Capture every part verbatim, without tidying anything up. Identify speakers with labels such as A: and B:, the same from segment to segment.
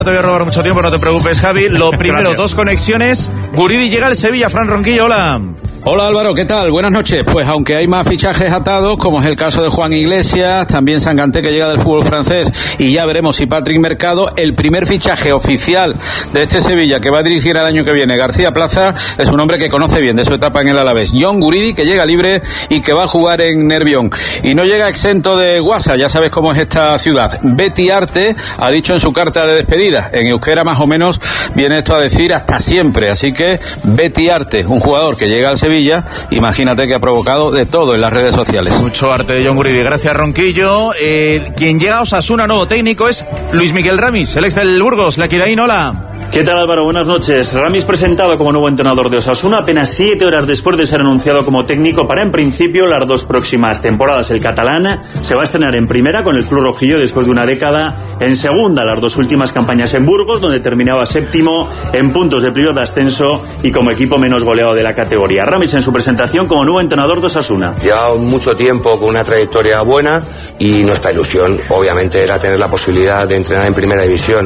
A: te voy a robar mucho tiempo, no te preocupes, Javi. Lo primero, Gracias. Dos conexiones. Guridi llega al Sevilla. Fran Ronquillo, hola.
B: Hola Álvaro, ¿qué tal? Buenas noches. Pues aunque hay más fichajes atados, como es el caso de Juan Iglesias, también Sanganté, que llega del fútbol francés, y ya veremos si Patrick Mercado, el primer fichaje oficial de este Sevilla que va a dirigir el año que viene, García Plaza, es un hombre que conoce bien de su etapa en el Alavés. John Guridi, que llega libre y que va a jugar en Nervión. Y no llega exento de guasa, ya sabes cómo es esta ciudad. Betty Arte ha dicho en su carta de despedida, en euskera más o menos viene esto a decir hasta siempre, así que Betty Arte, un jugador que llega al Sevilla, imagínate que ha provocado de todo en las redes sociales.
A: Mucho arte de John Guridi, gracias Ronquillo. Eh, quien llega a Osasuna, nuevo técnico, es Luis Miguel Ramis, el ex del Burgos. La Kiraín, hola.
C: ¿Qué tal Álvaro? Buenas noches. Ramis presentado como nuevo entrenador de Osasuna apenas siete horas después de ser anunciado como técnico para en principio las dos próximas temporadas. El catalán se va a estrenar en primera con el club rojillo después de una década en segunda, las dos últimas campañas en Burgos, donde terminaba séptimo en puntos de playoff de ascenso y como equipo menos goleado de la categoría. Ramis en su presentación como nuevo entrenador de Osasuna.
D: Lleva mucho tiempo con una trayectoria buena y nuestra ilusión obviamente era tener la posibilidad de entrenar en primera división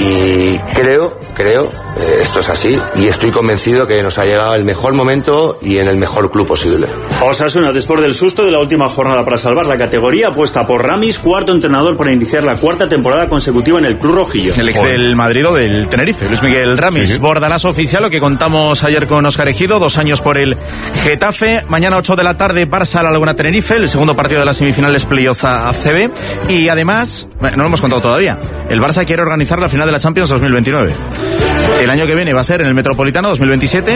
D: y creo Creo, eh, esto es así y estoy convencido que nos ha llegado el mejor momento y en el mejor club posible.
C: Osasuna, después del susto de la última jornada para salvar la categoría, apuesta por Ramis, cuarto entrenador para iniciar la cuarta temporada consecutiva en el club rojillo.
A: El ex del Madrid o del Tenerife, Luis Miguel Ramis. Sí, sí. Bordalazo oficial, lo que contamos ayer con Óscar Ejido, dos años por el Getafe. Mañana ocho de la tarde, Barça La Laguna Tenerife, el segundo partido de las semifinales playoff A C B. Y además, bueno, no lo hemos contado todavía, el Barça quiere organizar la final de la Champions dos mil veintinueve. El año que viene va a ser en el Metropolitano dos mil veintisiete,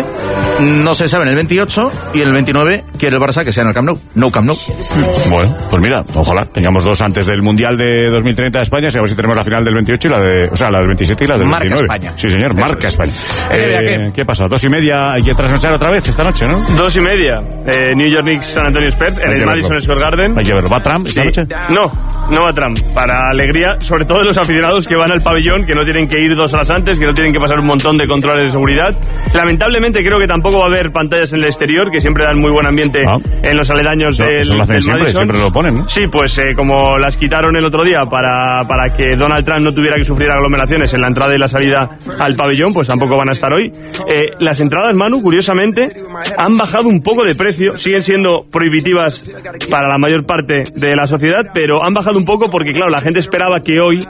A: no se sabe en el veintiocho, y en el veintinueve quiere el Barça que sea en el Camp Nou, no Camp Nou.
E: Bueno, pues mira, ojalá tengamos dos antes del Mundial de dos mil treinta de España, y a ver si tenemos la final del veintiocho y la de, o sea, la del veintisiete y la del
A: marca
E: veintinueve.
A: España.
E: Sí, señor, marca España. Eh, ¿Qué pasa? Dos y media, hay que trasnochar otra vez esta noche, ¿no?
F: Dos y media, eh, New York Knicks, San Antonio Spurs, en el Madison Square Garden.
E: Hay que verlo. ¿Va Trump esta
F: sí.
E: noche?
F: No, no va Trump. Para alegría, sobre todo de los aficionados que van al pabellón, que no tienen que ir dos horas antes, que no tienen que pasar un montón de controles de seguridad. Lamentablemente creo que tampoco va a haber pantallas en el exterior, que siempre dan muy buen ambiente ah. en los aledaños
E: eso,
F: del,
E: eso lo hacen
F: del
E: siempre,
F: Madison.
E: Siempre lo ponen, ¿no?
F: Sí, pues eh, como las quitaron el otro día para, para que Donald Trump no tuviera que sufrir aglomeraciones en la entrada y la salida al pabellón, pues tampoco van a estar hoy. Eh, las entradas, Manu, curiosamente, han bajado un poco de precio, siguen siendo prohibitivas para la mayor parte de la sociedad, pero han bajado un poco porque, claro, la gente esperaba que hoy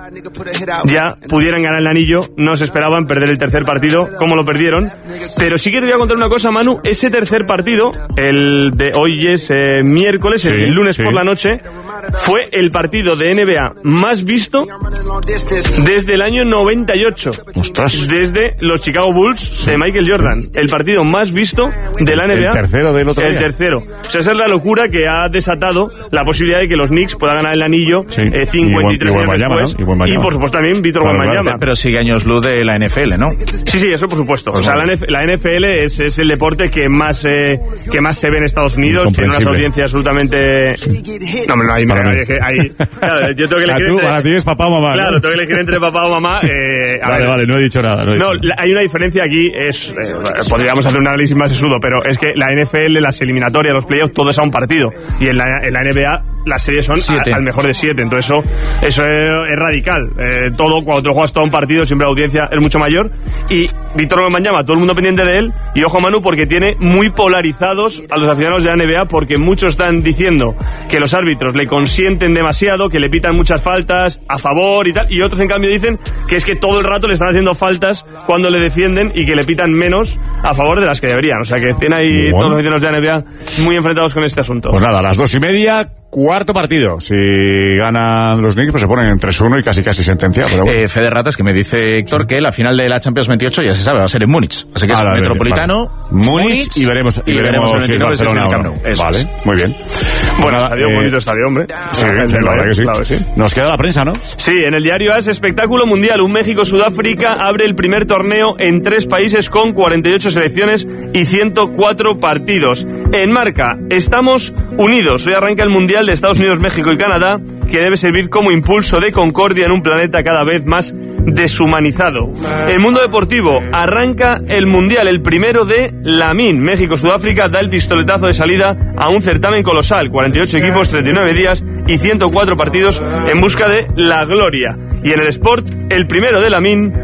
F: ya pudieran ganar el anillo, no se esperaban perder el tercer partido, como lo perdieron. Pero sí que te voy a contar una cosa, Manu, ese tercer partido, el de hoy es eh, miércoles, sí, el lunes sí. por la noche, fue el partido de N B A más visto desde el año noventa y ocho.
E: Ostras.
F: Desde los Chicago Bulls sí. de Michael Jordan. El partido más visto de la N B A.
E: El tercero del otro
F: El
E: día.
F: tercero. O sea, esa es la locura que ha desatado la posibilidad de que los Knicks puedan ganar el anillo sí. eh, cincuenta y tres años después.
E: ¿No?
F: Y, y por supuesto también Víctor
E: claro,
F: Wembanyama.
E: Claro.
A: Pero sigue años luz de la N F L, ¿no?
F: Sí, sí, eso por supuesto.
E: Pues
F: o sea,
E: bueno.
F: la, N F L, la N F L es, es el deporte que más eh, que más se ve en Estados Unidos. Tiene unas audiencias absolutamente... Sí. No, no, hay... hay, hay claro, yo tengo que elegir
E: tú,
F: entre...
E: Para ti es papá o mamá.
F: Claro,
E: ¿no?
F: tengo que elegir entre papá o mamá. Eh, a
E: vale,
F: ver.
E: vale, no he dicho nada. No, he dicho
F: no
E: nada.
F: la, hay una diferencia aquí, es eh, podríamos hacer un análisis más sesudo, pero es que la N F L, las eliminatorias, los playoffs, todo es a un partido. Y en la, en la N B A las series son a, al mejor de siete. Entonces eso, eso es, es radical. Eh, todo, cuando tú juegas todo un partido, siempre la audiencia es mucho mayor. Y Víctor Wembanyama, todo el mundo pendiente de él. Y ojo, Manu, porque tiene muy polarizados a los aficionados de la N B A, porque muchos están diciendo que los árbitros le consienten demasiado, que le pitan muchas faltas a favor y tal, y otros en cambio dicen que es que todo el rato le están haciendo faltas cuando le defienden y que le pitan menos a favor de las que deberían. O sea que tienen ahí bueno. todos los aficionados de la N B A muy enfrentados con este asunto.
E: Pues nada, a las dos y media, cuarto partido. Si ganan los Knicks, pues se ponen en tres uno y casi casi sentencia. Pero bueno.
A: eh, Fede Ratas, que me dice Héctor que la final de la Champions veintiocho ya se sabe, va a ser en Múnich. Así que ah, es el Metropolitano,
E: vale. Múnich, Múnich y veremos, y, y veremos, veremos el veintinueve si es Barcelona o no. Vale, es. Muy bien.
F: Bueno, estadio, eh, bonito estadio, hombre.
E: Sí, sí, la verdad que sí. Claro que sí. Nos queda la prensa, ¿no?
F: Sí, en el diario A S, espectáculo mundial. Un México-Sudáfrica abre el primer torneo en tres países con cuarenta y ocho selecciones y ciento cuatro partidos. En Marca, estamos unidos. Hoy arranca el Mundial de Estados Unidos, México y Canadá, que debe servir como impulso de concordia en un planeta cada vez más deshumanizado. El Mundo Deportivo, arranca el Mundial, el primero de Lamín. México-Sudáfrica da el pistoletazo de salida a un certamen colosal. cuarenta y ocho equipos, treinta y nueve días y ciento cuatro partidos en busca de la gloria. Y en el Sport, el primero de Lamine